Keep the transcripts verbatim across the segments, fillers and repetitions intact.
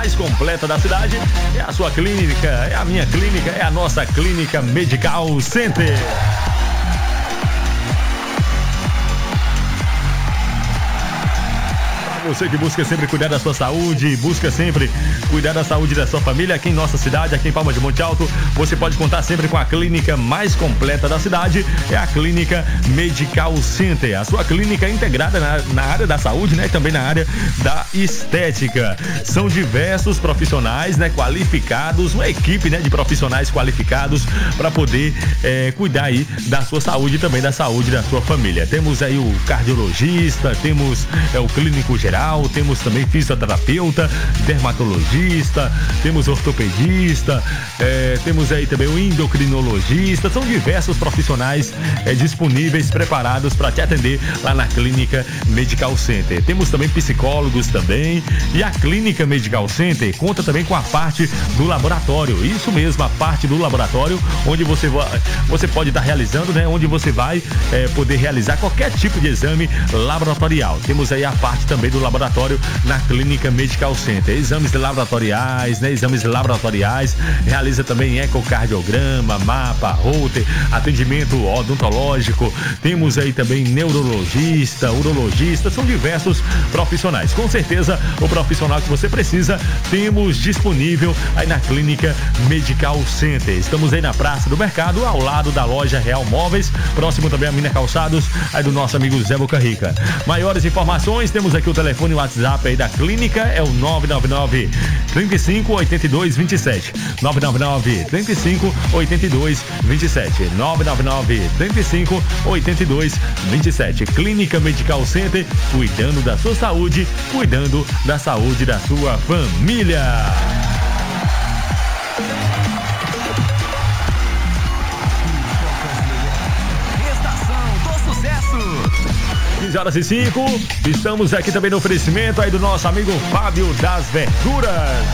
mais completa da cidade. É a sua clínica, é a minha clínica, é a nossa Clínica Medical Center. Você que busca sempre cuidar da sua saúde, busca sempre cuidar da saúde da sua família, aqui em nossa cidade, aqui em Palmas de Monte Alto, você pode contar sempre com a clínica mais completa da cidade, é a Clínica Medical Center, a sua clínica integrada na, na área da saúde, né, e também na área da estética. São diversos profissionais, né, qualificados, uma equipe, né, de profissionais qualificados para poder é, cuidar aí da sua saúde e também da saúde da sua família. Temos aí o cardiologista, temos é, o clínico geral, temos também fisioterapeuta, dermatologista, temos ortopedista, é, temos aí também o endocrinologista. São diversos profissionais é, disponíveis, preparados para te atender lá na Clínica Medical Center. Temos também psicólogos também, e a Clínica Medical Center conta também com a parte do laboratório. Isso mesmo, a parte do laboratório, onde você, você pode estar realizando, né, onde você vai é, poder realizar qualquer tipo de exame laboratorial. Temos aí a parte também do laboratório na Clínica Medical Center, exames laboratoriais, né? Exames laboratoriais, realiza também ecocardiograma, mapa, Holter, atendimento odontológico, temos aí também neurologista, urologista, são diversos profissionais. Com certeza, o profissional que você precisa, temos disponível aí na Clínica Medical Center. Estamos aí na Praça do Mercado, ao lado da loja Real Móveis, próximo também a Mina Calçados, aí do nosso amigo Zé Boca Rica. Maiores informações, temos aqui o telefone e o WhatsApp aí da clínica, é o nove nove nove, três cinco, oito dois, dois sete. nove nove nove, três cinco, oito dois, dois sete. nove nove nove, três cinco, oito dois, dois sete. Clínica Medical Center, cuidando da sua saúde, cuidando da saúde da sua família. quinze horas e cinco, estamos aqui também no oferecimento aí do nosso amigo Fábio das Verduras.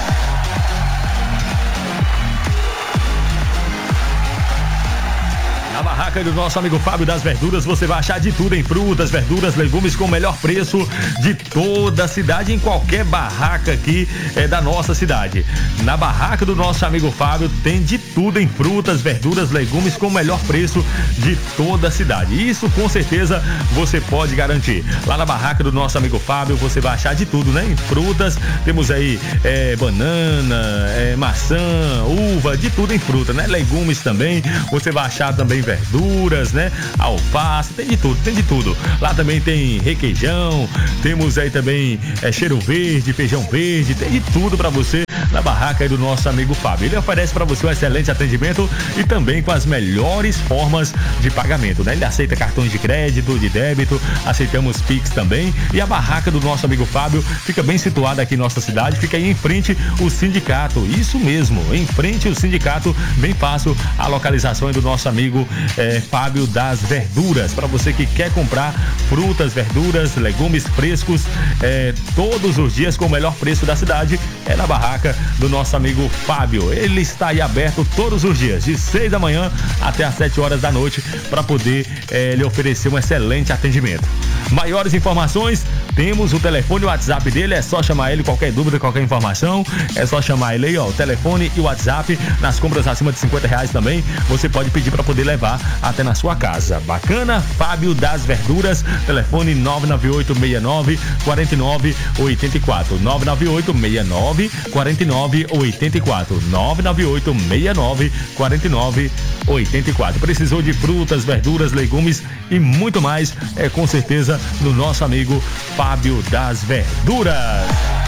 Na barraca do nosso amigo Fábio das Verduras, você vai achar de tudo em frutas, verduras, legumes com o melhor preço de toda a cidade, em qualquer barraca aqui é, da nossa cidade. Na barraca do nosso amigo Fábio tem de tudo em frutas, verduras, legumes com o melhor preço de toda a cidade. Isso com certeza você pode garantir. Lá na barraca do nosso amigo Fábio você vai achar de tudo, né? Em frutas, temos aí é, banana, é, maçã, uva, de tudo em fruta, né? Legumes também, você vai achar também verduras, né? Alface, tem de tudo, tem de tudo. Lá também tem requeijão, temos aí também é, cheiro verde, feijão verde, tem de tudo para você na barraca aí do nosso amigo Fábio. Ele oferece para você um excelente atendimento e também com as melhores formas de pagamento, né? Ele aceita cartões de crédito, de débito, aceitamos Pix também, e a barraca do nosso amigo Fábio fica bem situada aqui em nossa cidade, fica aí em frente o sindicato, isso mesmo, em frente o sindicato, bem fácil a localização do nosso amigo é, Fábio das Verduras. Para você que quer comprar frutas, verduras, legumes frescos é, todos os dias com o melhor preço da cidade, é na barraca do nosso amigo Fábio. Ele está aí aberto todos os dias, de seis da manhã até às sete horas da noite, para poder é, lhe oferecer um excelente atendimento. Maiores informações, temos o telefone e o WhatsApp dele, é só chamar ele, qualquer dúvida, qualquer informação, é só chamar ele aí, ó, o telefone e o WhatsApp. Nas compras acima de cinquenta reais também, você pode pedir para poder levar até na sua casa. Bacana? Fábio das Verduras, telefone nove nove oito seis nove, quatro nove oito quatro, nove nove oito seis nove, quatro nove oito quatro, nove nove oito seis nove, quatro nove oito quatro. Precisou de frutas, verduras, legumes e muito mais, é com certeza no nosso amigo Fábio das Verduras.